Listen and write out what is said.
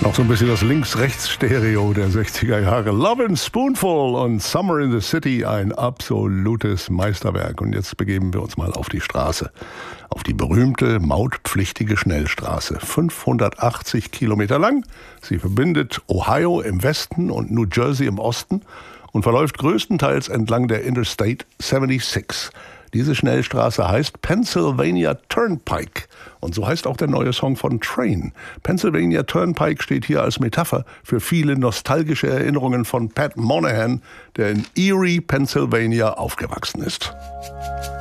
Noch so ein bisschen das Links-Rechts-Stereo der 60er Jahre. Lovin' Spoonful und Summer in the City, ein absolutes Meisterwerk. Und jetzt begeben wir uns mal auf die Straße. Auf die berühmte, mautpflichtige Schnellstraße. 580 Kilometer lang. Sie verbindet Ohio im Westen und New Jersey im Osten und verläuft größtenteils entlang der Interstate 76. Diese Schnellstraße heißt Pennsylvania Turnpike. Und so heißt auch der neue Song von Train. Pennsylvania Turnpike steht hier als Metapher für viele nostalgische Erinnerungen von Pat Monahan, der in Erie, Pennsylvania aufgewachsen ist.